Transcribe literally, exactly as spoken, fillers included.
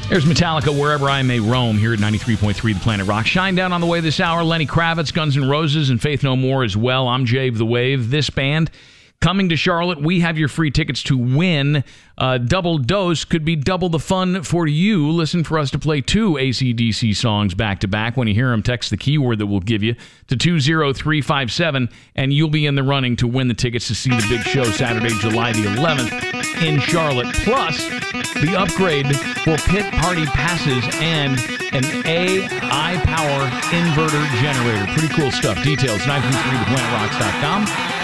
There's Metallica, Wherever I May Roam, here at ninety-three point three The Planet Rock. Shinedown on the way this hour. Lenny Kravitz, Guns N' Roses, and Faith No More as well. I'm Jave the Wave. This band coming to Charlotte. We have your free tickets to win. Uh, double dose could be double the fun for you. Listen for us to play two A C D C songs back-to-back. When you hear them, text the keyword that we'll give you to two zero three five seven, and you'll be in the running to win the tickets to see the big show Saturday, July the eleventh in Charlotte. Plus, the upgrade for pit party passes and an A I power inverter generator. Pretty cool stuff. Details, nine three three the planet rocks dot com.